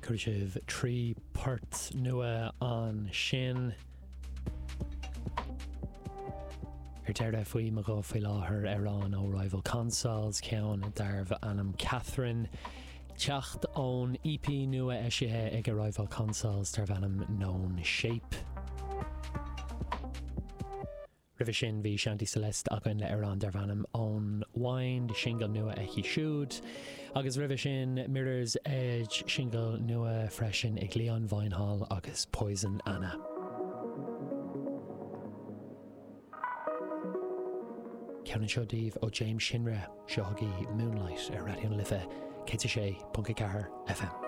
chuir sibh trí port nua an sin. Deirde faoi mo go faoi láthair Arán ó Rival Consoles ceann darbh anam Catherine teacht ón EP nua eisithe ag Rival Consoles darbh anam known Shape. Ribh sin bhí Shanti Celeste agan le Arán darbh anam ón Wind single nua eici siúd agus ribh sin Mirror's Edge single nua freisin ag Leon Vinehall agus Poison Anna. Ceann seo díobh ó James Shinra, seogaí Moonlight ar Radio Lifa, 106.4 FM.